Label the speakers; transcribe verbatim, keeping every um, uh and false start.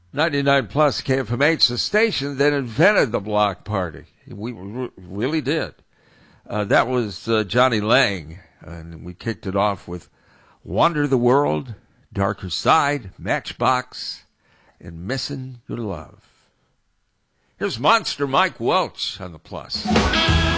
Speaker 1: ninety-nine plus K F M H, the station that invented the block party. We r- really did. Uh, that was uh, Johnny Lang, and we kicked it off with Wander the World, Darker Side, Matchbox, and Missing Your Love. Here's Monster Mike Welch on the Plus.